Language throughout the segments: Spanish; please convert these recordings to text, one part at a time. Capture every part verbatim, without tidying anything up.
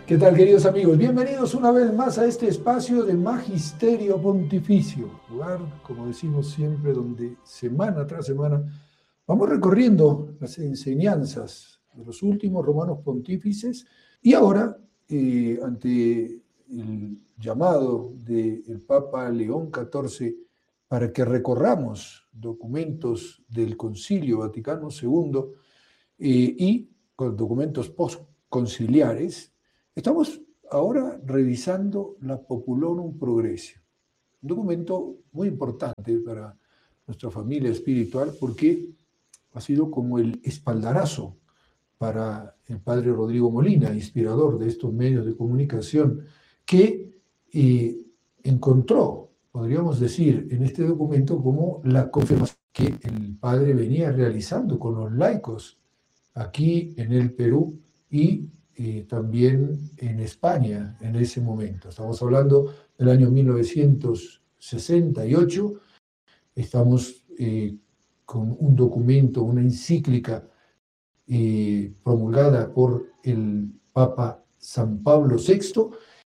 ¿Qué tal, queridos amigos? Bienvenidos una vez más a este espacio de Magisterio Pontificio, lugar, como decimos siempre, donde semana tras semana vamos recorriendo las enseñanzas de los últimos romanos pontífices y ahora, eh, ante el llamado del Papa León catorce para que recorramos documentos del Concilio Vaticano segundo eh, y con documentos postconciliares, estamos ahora revisando la Populorum Progressio, un documento muy importante para nuestra familia espiritual porque ha sido como el espaldarazo para el padre Rodrigo Molina, inspirador de estos medios de comunicación, que eh, encontró, podríamos decir, en este documento como la confirmación que el padre venía realizando con los laicos aquí en el Perú y eh, también en España en ese momento. Estamos hablando del año mil novecientos sesenta y ocho, estamos eh, con un documento, una encíclica eh, promulgada por el Papa San Pablo sexto,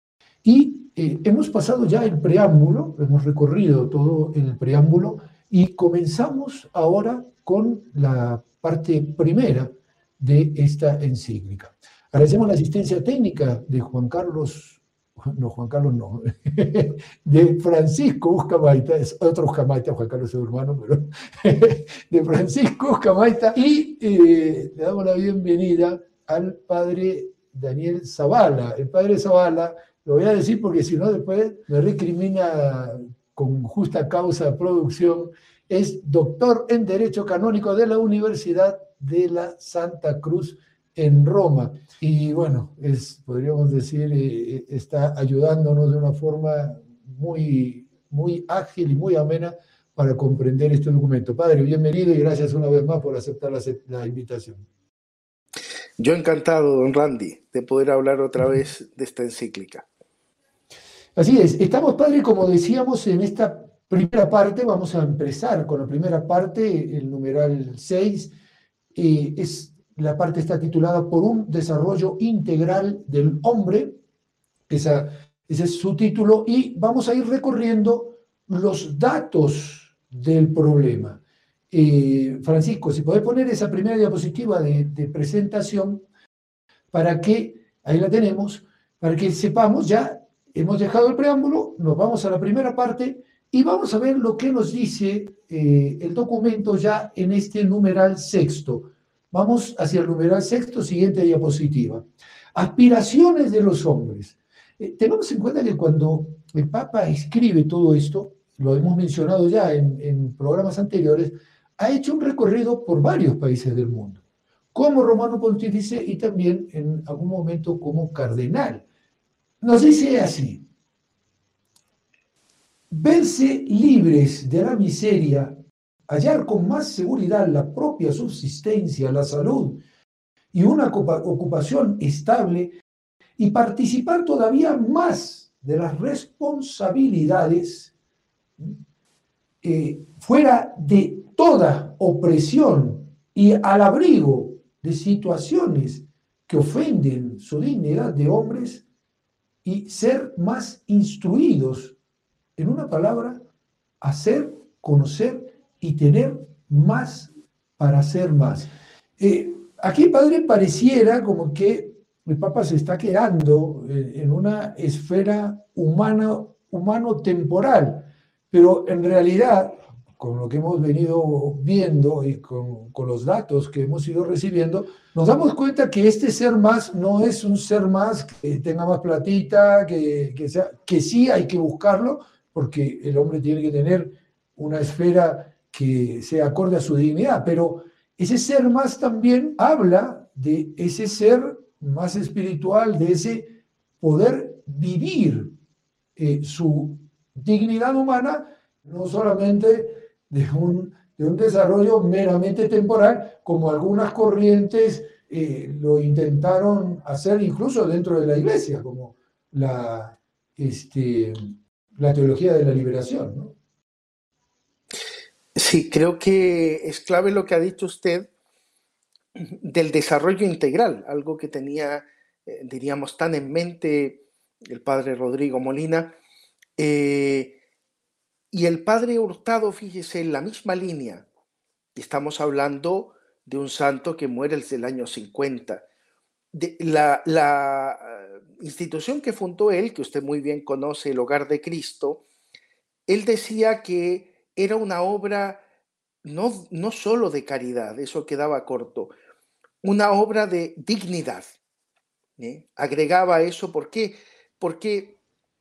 y eh, hemos pasado ya el preámbulo, hemos recorrido todo el preámbulo y comenzamos ahora con la parte primera de esta encíclica. Agradecemos la asistencia técnica de Juan Carlos, no, Juan Carlos no, de Francisco Buscamaita, es otro Buscamaita, Juan Carlos es su hermano, pero de Francisco Buscamaita, y eh, le damos la bienvenida al padre Daniel Zavala. El padre Zavala, lo voy a decir porque si no después me recrimina con justa causa producción, es doctor en Derecho Canónico de la Universidad de la Santa Cruz en Roma. Y bueno, es, podríamos decir, eh, está ayudándonos de una forma muy, muy ágil y muy amena para comprender este documento. Padre, bienvenido y gracias una vez más por aceptar la, la invitación. Yo encantado, don Randy, de poder hablar otra vez de esta encíclica. Así es, estamos, padre, como decíamos, en esta primera parte, vamos a empezar con la primera parte, el numeral seis, eh, es, la parte está titulada Por un desarrollo integral del hombre, esa, ese es su título, y vamos a ir recorriendo los datos del problema. Eh, Francisco, si podés poner esa primera diapositiva de, de presentación para que, ahí la tenemos, para que sepamos ya. Hemos dejado el preámbulo, nos vamos a la primera parte y vamos a ver lo que nos dice eh, el documento ya en este numeral sexto. Vamos hacia el numeral sexto, siguiente diapositiva. Aspiraciones de los hombres. Eh, tenemos en cuenta que cuando el Papa escribe todo esto, lo hemos mencionado ya en, en programas anteriores, ha hecho un recorrido por varios países del mundo, como romano pontífice y también en algún momento como cardenal. Nos dice así: verse libres de la miseria, hallar con más seguridad la propia subsistencia, la salud y una ocupación estable y participar todavía más de las responsabilidades eh, fuera de toda opresión y al abrigo de situaciones que ofenden su dignidad de hombres, y ser más instruidos, en una palabra, hacer, conocer y tener más para hacer más. Eh, aquí, padre, pareciera como que el Papa se está quedando en una esfera humana, humano-temporal, pero en realidad, con lo que hemos venido viendo y con, con los datos que hemos ido recibiendo, nos damos cuenta que este ser más no es un ser más que tenga más platita, que, que, sea, que sí hay que buscarlo, porque el hombre tiene que tener una esfera que sea acorde a su dignidad, pero ese ser más también habla de ese ser más espiritual, de ese poder vivir eh, su dignidad humana, no solamente de un, de un desarrollo meramente temporal, como algunas corrientes eh, lo intentaron hacer incluso dentro de la Iglesia, como la, este, la teología de la liberación, ¿no? Sí, creo que es clave lo que ha dicho usted del desarrollo integral, algo que tenía eh, diríamos, tan en mente el padre Rodrigo Molina. Eh, y el padre Hurtado, fíjese, en la misma línea. Estamos hablando de un santo que muere desde el año cincuenta. De la, la uh, institución que fundó él, que usted muy bien conoce, el Hogar de Cristo, él decía que era una obra no, no solo de caridad, eso quedaba corto, una obra de dignidad. ¿eh? Agregaba eso, ¿por qué? Porque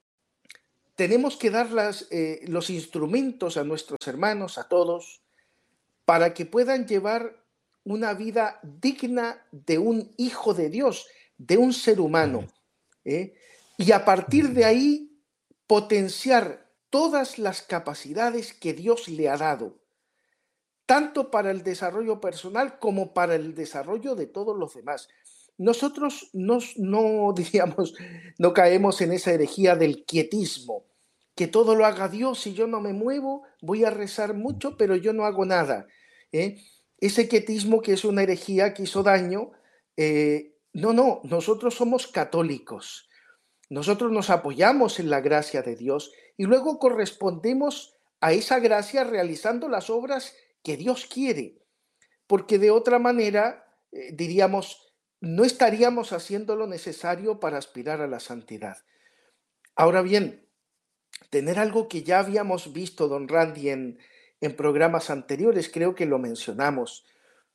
tenemos que dar las, eh, los instrumentos a nuestros hermanos, a todos, para que puedan llevar una vida digna de un hijo de Dios, de un ser humano. ¿eh? Y a partir de ahí, potenciar todas las capacidades que Dios le ha dado, tanto para el desarrollo personal como para el desarrollo de todos los demás. Nosotros no, no, diríamos, no caemos en esa herejía del quietismo, que todo lo haga Dios y yo no me muevo, voy a rezar mucho, pero yo no hago nada. ¿eh? Ese quietismo que es una herejía que hizo daño, eh, no, no, nosotros somos católicos. Nosotros nos apoyamos en la gracia de Dios y luego correspondemos a esa gracia realizando las obras que Dios quiere, porque de otra manera, eh, diríamos, no estaríamos haciendo lo necesario para aspirar a la santidad. Ahora bien, tener algo que ya habíamos visto, don Randy, en, en programas anteriores, creo que lo mencionamos,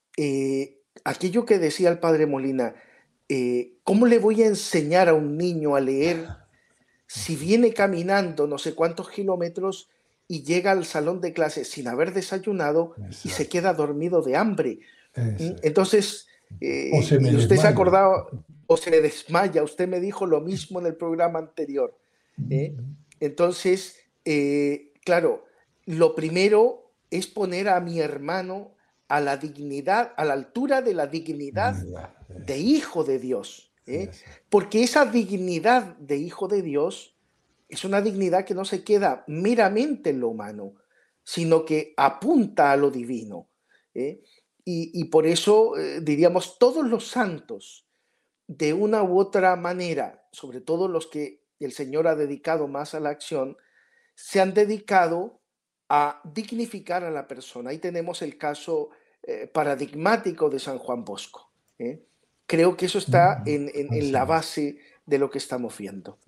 eh, aquello que decía el padre Molina, eh, ¿cómo le voy a enseñar a un niño a leer si viene caminando no sé cuántos kilómetros y llega al salón de clases sin haber desayunado Exacto. y se queda dormido de hambre? Exacto. Entonces, eh, o se me y usted desmaya. se acordaba, o se le desmaya, usted me dijo lo mismo en el programa anterior. ¿eh? Entonces, eh, claro, lo primero es poner a mi hermano a la dignidad, a la altura de la dignidad de hijo de Dios. ¿eh? Porque esa dignidad de hijo de Dios es una dignidad que no se queda meramente en lo humano, sino que apunta a lo divino. ¿eh? Y, y por eso, eh, diríamos, todos los santos, de una u otra manera, sobre todo los que el Señor ha dedicado más a la acción, se han dedicado a dignificar a la persona. Ahí tenemos el caso eh, paradigmático de San Juan Bosco. ¿eh? Creo que eso está en, en, en la base de lo que estamos viendo.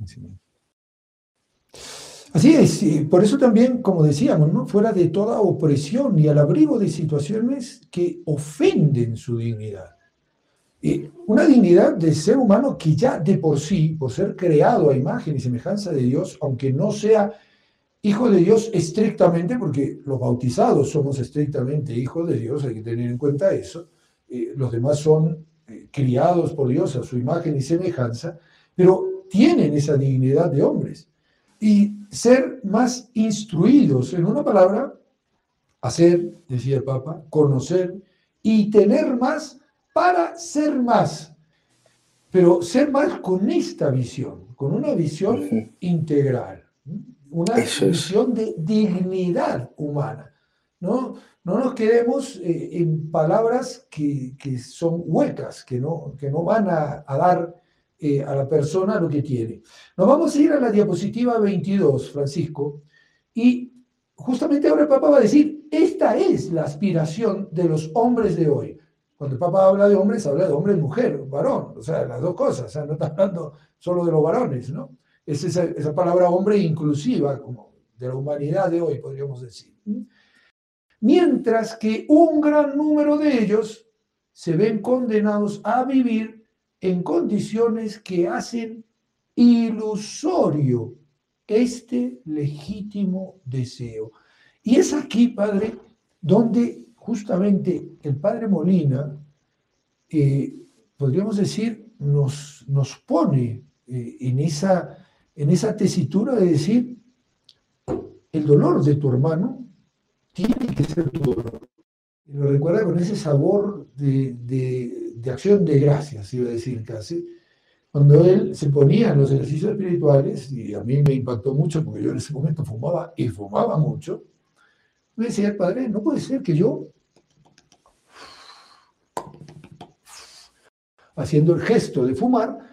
Así es, y por eso también, como decíamos, ¿no? Fuera de toda opresión y al abrigo de situaciones que ofenden su dignidad. Eh, una dignidad de ser humano que ya de por sí, por ser creado a imagen y semejanza de Dios, aunque no sea hijo de Dios estrictamente, porque los bautizados somos estrictamente hijos de Dios, hay que tener en cuenta eso, eh, los demás son eh, criados por Dios a su imagen y semejanza, pero tienen esa dignidad de hombres. Y ser más instruidos, en una palabra, hacer, decía el Papa, conocer y tener más para ser más. Pero ser más con esta visión, con una visión uh-huh. integral, una Eso visión es. de dignidad humana. No, no nos quedemos eh, en palabras que, que son huecas, que no, que no van a, a dar eh, a la persona lo que tiene. Nos vamos a ir a la diapositiva veintidós, Francisco, y justamente ahora el Papa va a decir, esta es la aspiración de los hombres de hoy. Cuando el Papa habla de hombres, habla de hombre y mujer, varón, o sea, las dos cosas, o sea, no está hablando solo de los varones, ¿no? Es esa, esa palabra hombre inclusiva, como de la humanidad de hoy, podríamos decir. Mientras que un gran número de ellos se ven condenados a vivir en condiciones que hacen ilusorio este legítimo deseo. Y es aquí, Padre, donde justamente el Padre Molina, eh, podríamos decir, nos, nos pone eh, en, esa, en esa tesitura de decir, el dolor de tu hermano tiene que ser tu dolor. Y lo recuerda con ese sabor de, de, de acción de gracias, iba a decir casi, cuando él se ponía en los ejercicios espirituales, y a mí me impactó mucho porque yo en ese momento fumaba y fumaba mucho, me decía el Padre, no puede ser que yo, haciendo el gesto de fumar,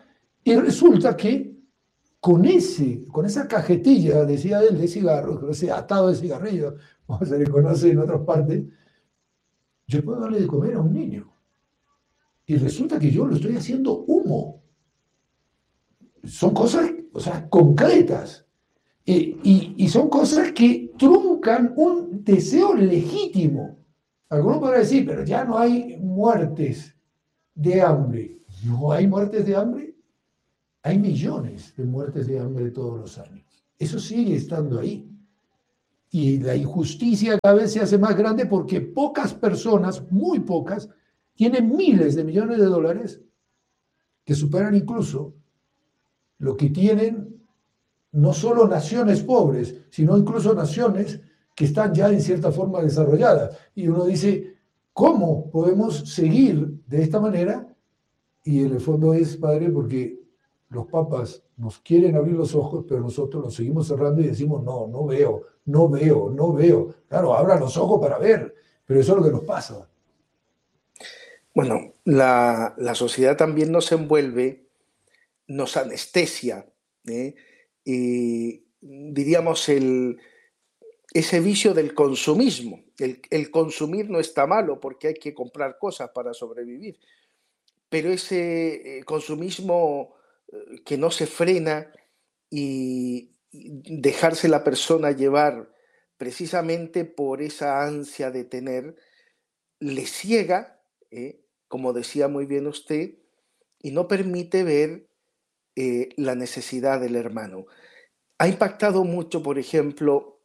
Y resulta que con, ese, con esa cajetilla, decía él, de cigarros, ese atado de cigarrillo, como se le conoce en otras partes, yo puedo darle de comer a un niño. Y resulta que yo lo estoy haciendo humo. Son cosas, o sea, concretas. Eh, y, y son cosas que truncan un deseo legítimo. Algunos podrán decir, pero ya no hay muertes de hambre. ¿No hay muertes de hambre? Hay millones de muertes de hambre todos los años. Eso sigue estando ahí. Y la injusticia cada vez se hace más grande porque pocas personas, muy pocas, tienen miles de millones de dólares que superan incluso lo que tienen no solo naciones pobres, sino incluso naciones que están ya en cierta forma desarrolladas. Y uno dice, ¿cómo podemos seguir de esta manera? Y en el fondo es, padre, porque los papas nos quieren abrir los ojos, pero nosotros los seguimos cerrando y decimos, no, no veo, no veo, no veo. Claro, abran los ojos para ver, pero eso es lo que nos pasa. Bueno, la, la sociedad también nos envuelve, nos anestesia, ¿eh? Y diríamos el, ese vicio del consumismo. El, el consumir no está malo porque hay que comprar cosas para sobrevivir, pero ese eh, consumismo eh, que no se frena y, y dejarse la persona llevar precisamente por esa ansia de tener, le ciega, ¿eh? Como decía muy bien usted, y no permite ver eh, la necesidad del hermano. Ha impactado mucho, por ejemplo,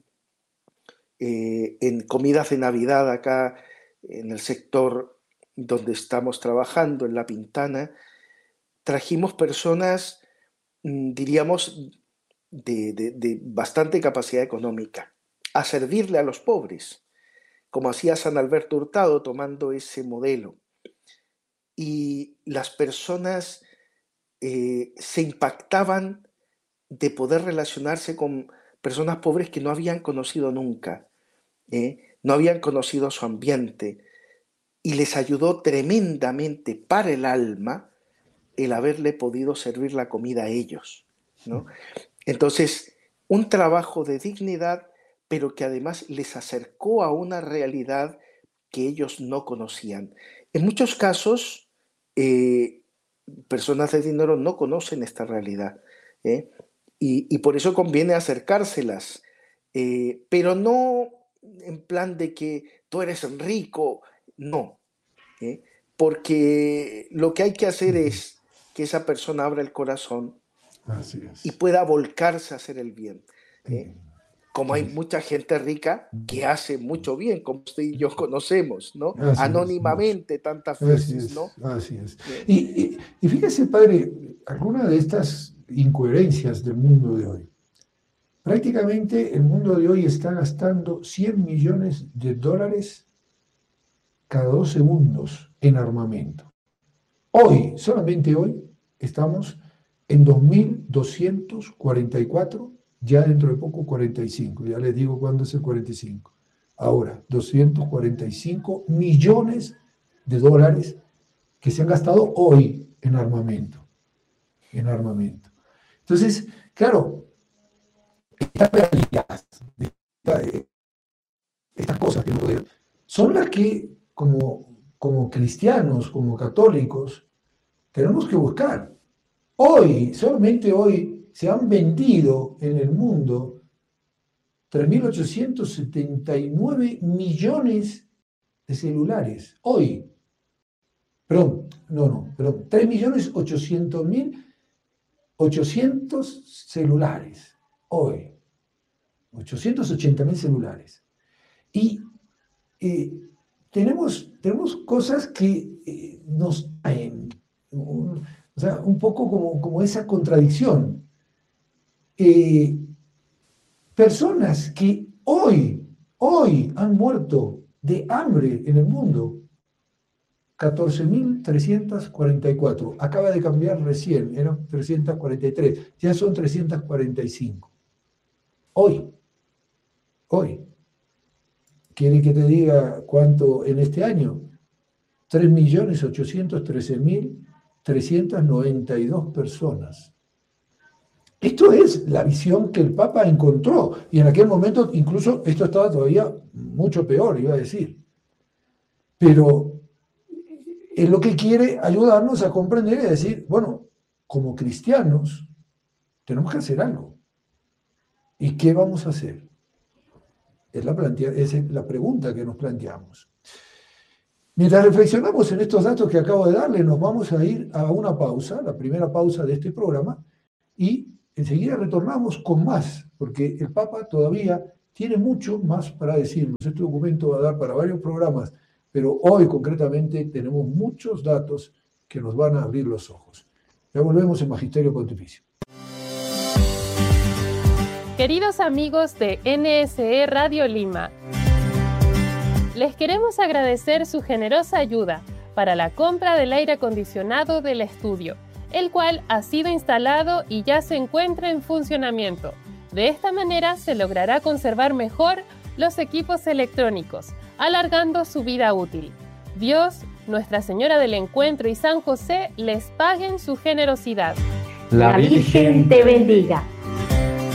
eh, en comidas de Navidad acá en el sector donde estamos trabajando, en La Pintana, trajimos personas, mm, diríamos, de, de, de bastante capacidad económica, a servirle a los pobres, como hacía San Alberto Hurtado tomando ese modelo. Y las personas eh, se impactaban de poder relacionarse con personas pobres que no habían conocido nunca, ¿eh? No habían conocido su ambiente, y les ayudó tremendamente para el alma el haberle podido servir la comida a ellos, ¿no? Entonces, un trabajo de dignidad, pero que además les acercó a una realidad que ellos no conocían. En muchos casos, eh, personas de dinero no conocen esta realidad, ¿eh? Y, y por eso conviene acercárselas, eh, pero no en plan de que tú eres rico, no, ¿eh? Porque lo que hay que hacer es que esa persona abra el corazón Así es. y pueda volcarse a hacer el bien, ¿eh? Sí. Como hay mucha gente rica que hace mucho bien, como usted y yo conocemos, ¿no? Así es, mucho. Anónimamente tantas Así veces, es, ¿no? así es. Eh, Y, y, y fíjese, padre, alguna de estas incoherencias del mundo de hoy. Prácticamente el mundo de hoy está gastando cien millones de dólares cada dos segundos en armamento. Hoy, solamente hoy, estamos en dos mil doscientos cuarenta y cuatro, ya dentro de poco cuarenta y cinco, ya les digo cuándo es el cuarenta y cinco. Ahora, doscientos cuarenta y cinco millones de dólares que se han gastado hoy en armamento, en armamento. Entonces, claro, estas realidades, esta- estas cosas que nos rodean, son las que como, como cristianos, como católicos, tenemos que buscar. Hoy, solamente hoy, se han vendido en el mundo tres mil ochocientos setenta y nueve millones de celulares. Hoy. Perdón, no, no, perdón. tres millones ochocientos mil ochocientos celulares. Hoy. ochocientos ochenta mil celulares. Y eh, tenemos, tenemos cosas que eh, nos traen, un, o sea, un poco como, como esa contradicción. Eh, personas que hoy, hoy han muerto de hambre en el mundo, catorce mil trescientos cuarenta y cuatro. Acaba de cambiar recién, eran trescientos cuarenta y tres, ya son trescientos cuarenta y cinco. Hoy, hoy. ¿Quiere que te diga cuánto en este año? tres millones ochocientos trece mil trescientas noventa y dos personas. Esto es la visión que el Papa encontró, y en aquel momento incluso esto estaba todavía mucho peor, iba a decir. Pero es lo que quiere ayudarnos a comprender y a decir, bueno, como cristianos tenemos que hacer algo. ¿Y qué vamos a hacer? Es la, plantea, es la pregunta que nos planteamos. Mientras reflexionamos en estos datos que acabo de darle, nos vamos a ir a una pausa, la primera pausa de este programa, y enseguida retornamos con más, porque el Papa todavía tiene mucho más para decirnos. Este documento va a dar para varios programas, pero hoy concretamente tenemos muchos datos que nos van a abrir los ojos. Ya volvemos en Magisterio Pontificio. Queridos amigos de N S E Radio Lima, les queremos agradecer su generosa ayuda para la compra del aire acondicionado del estudio, el cual ha sido instalado y ya se encuentra en funcionamiento. De esta manera se logrará conservar mejor los equipos electrónicos, alargando su vida útil. Dios, Nuestra Señora del Encuentro y San José les paguen su generosidad. La Virgen te bendiga.